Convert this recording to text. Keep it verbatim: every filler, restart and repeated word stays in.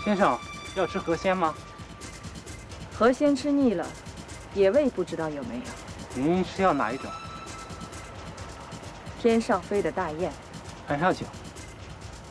先生，要吃河鲜吗？ 河鲜吃腻了，野味不知道有没有？ 您是要哪一种？ 天上飞的大雁。 韩少九。